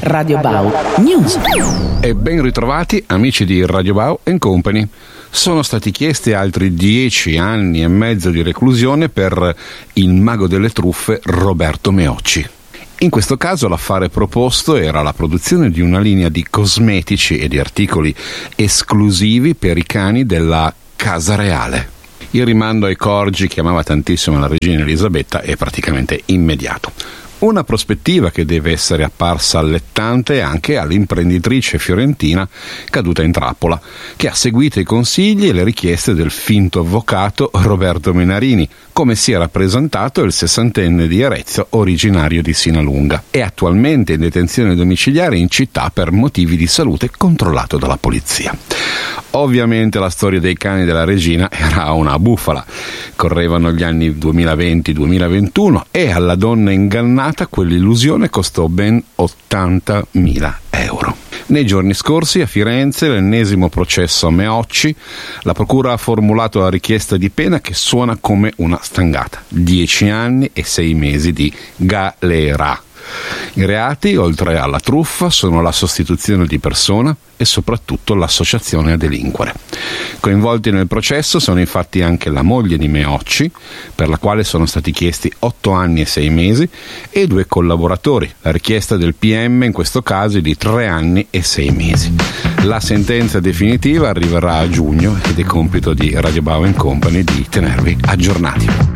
Radio Bau News. E ben ritrovati amici di Radio Bau Company. Sono stati chiesti altri 10 anni e mezzo di reclusione per il mago delle truffe Roberto Meocci. In questo caso l'affare proposto era la produzione di una linea di cosmetici e di articoli esclusivi per i cani della Casa Reale. Il rimando ai corgi che amava tantissimo la regina Elisabetta è praticamente immediato. Una prospettiva che deve essere apparsa allettante anche all'imprenditrice fiorentina caduta in trappola, che ha seguito i consigli e le richieste del finto avvocato Roberto Menarini, come si era presentato il 60enne di Arezzo originario di Sinalunga. È attualmente in detenzione domiciliare in città per motivi di salute controllato dalla polizia. Ovviamente la storia dei cani della regina era una bufala. Correvano gli anni 2020-2021 e alla donna ingannata quell'illusione costò ben 80.000 euro. Nei giorni scorsi a Firenze l'ennesimo processo a Meocci, la procura ha formulato la richiesta di pena che suona come una stangata: 10 anni e 6 mesi di galera. I reati, oltre alla truffa, sono la sostituzione di persona e soprattutto l'associazione a delinquere. Coinvolti nel processo sono infatti anche la moglie di Meocci, per la quale sono stati chiesti 8 anni e 6 mesi, e 2 collaboratori. La richiesta del PM in questo caso è di 3 anni e 6 mesi. La sentenza definitiva arriverà a giugno ed è compito di Radio Bau Company di tenervi aggiornati.